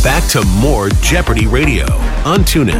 Back to more Jeopardy Radio on TuneIn.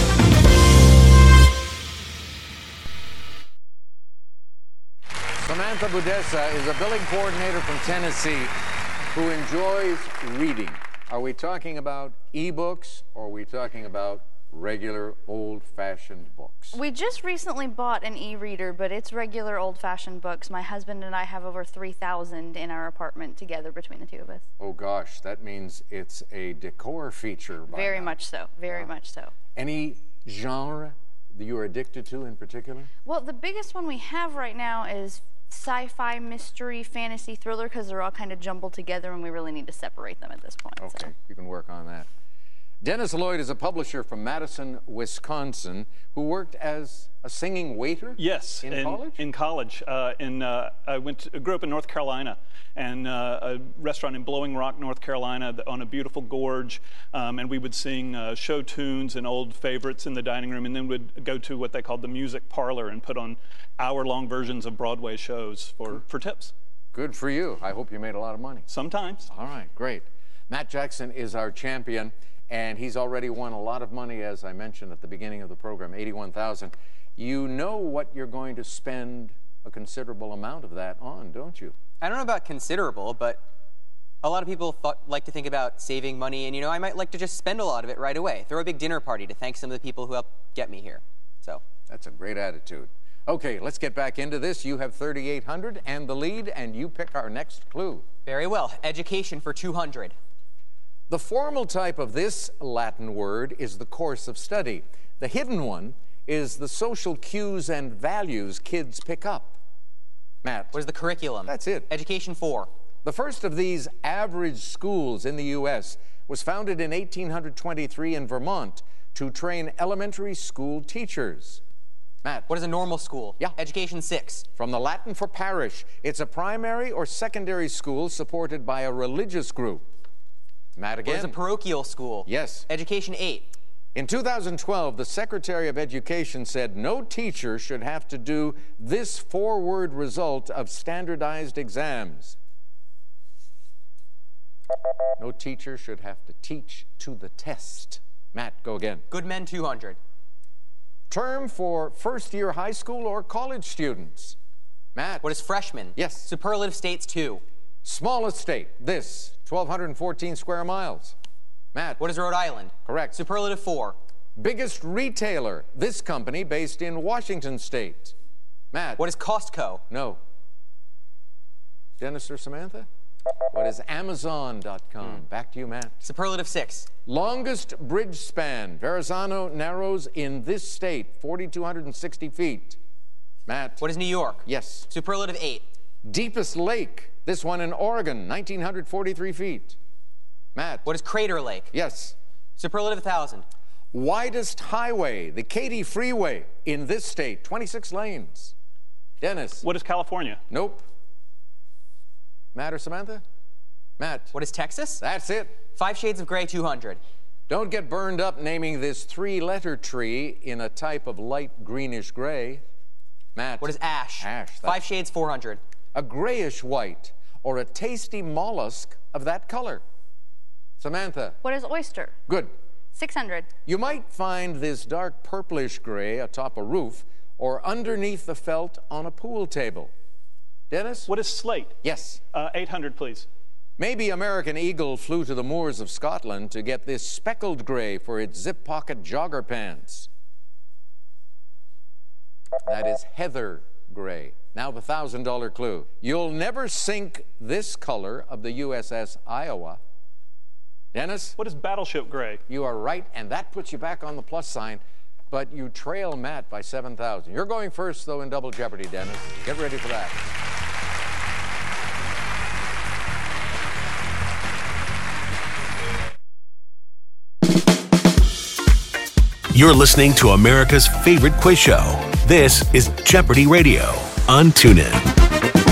Samantha Budessa is a billing coordinator from Tennessee who enjoys reading. Are we talking about ebooks or are we talking about regular old-fashioned books? We just recently bought an e-reader, but it's regular old-fashioned books. My husband and I have over 3,000 in our apartment together between the two of us. Oh gosh, that means it's a decor feature by Very now. much so, very much so. Any genre that you're addicted to in particular? Well, the biggest one we have right now is sci-fi, mystery, fantasy, thriller, because they're all kind of jumbled together and we really need to separate them at this point. Okay, you can work on that. Dennis Lloyd is a publisher from Madison, Wisconsin, who worked as a singing waiter. Yes, in college. In college, I grew up in North Carolina, and a restaurant in Blowing Rock, North Carolina, on a beautiful gorge, and we would sing show tunes and old favorites in the dining room, and then would go to what they called the music parlor and put on hour-long versions of Broadway shows for tips. Good for you. I hope you made a lot of money. Sometimes. All right, great. Matt Jackson is our champion. And he's already won a lot of money, as I mentioned at the beginning of the program, $81,000. You know what you're going to spend a considerable amount of that on, don't you? I don't know about considerable, but a lot of people like to think about saving money, and I might like to just spend a lot of it right away. Throw a big dinner party to thank some of the people who helped get me here. So that's a great attitude. Okay, let's get back into this. You have 3,800 and the lead, and you pick our next clue. Very well. Education for 200. The formal type of this Latin word is the course of study. The hidden one is the social cues and values kids pick up. Matt. What is the curriculum? That's it. Education 4. The first of these average schools in the U.S. was founded in 1823 in Vermont to train elementary school teachers. Matt. What is a normal school? Yeah. Education 6. From the Latin for parish, it's a primary or secondary school supported by a religious group. Matt again. What is a parochial school? Yes. Education 8. In 2012, the Secretary of Education said no teacher should have to do this 4-word result of standardized exams. No teacher should have to teach to the test. Matt, go again. Good Men 200. Term for first-year high school or college students. Matt. What is freshman? Yes. Superlative states 2. Smallest state, this, 1,214 square miles. Matt. What is Rhode Island? Correct. Superlative 4. Biggest retailer, this company based in Washington State. Matt. What is Costco? No. Dennis or Samantha? What is Amazon.com? Back to you, Matt. Superlative 6. Longest bridge span, Verrazano Narrows in this state, 4,260 feet. Matt. What is New York? Yes. Superlative 8. Deepest lake, this one in Oregon, 1,943 feet. Matt. What is Crater Lake? Yes. Superlative 1,000. Widest highway, the Katy Freeway in this state, 26 lanes. Dennis. What is California? Nope. Matt or Samantha? Matt. What is Texas? That's it. 5 Shades of Grey 200. Don't get burned up naming this 3-letter tree in a type of light greenish gray. Matt. What is ash? Ash. 5 Shades 400. A grayish white or a tasty mollusk of that color. Samantha. What is oyster? Good. 600. You might find this dark purplish gray atop a roof or underneath the felt on a pool table. Dennis? What is slate? Yes. 800, please. Maybe American Eagle flew to the moors of Scotland to get this speckled gray for its zip pocket jogger pants. That is heather gray. Now the $1,000 clue. You'll never sink this color of the USS Iowa. Dennis? What is battleship gray? You are right, and that puts you back on the plus sign, but you trail Matt by 7,000. You're going first, though, in Double Jeopardy, Dennis. Get ready for that. You're listening to America's favorite quiz show. This is Jeopardy Radio on TuneIn.